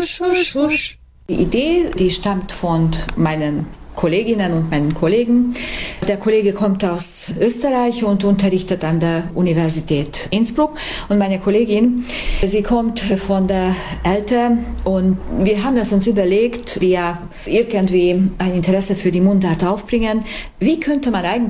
husch, husch, husch. Die Idee, die stammt von meinen Kolleginnen und meinen Kollegen. Der Kollege kommt aus Österreich und unterrichtet an der Universität Innsbruck. Und meine Kollegin, sie kommt von der ELTE und wir haben es uns überlegt, die ja irgendwie ein Interesse für die Mundart aufbringen. Wie könnte man eigentlich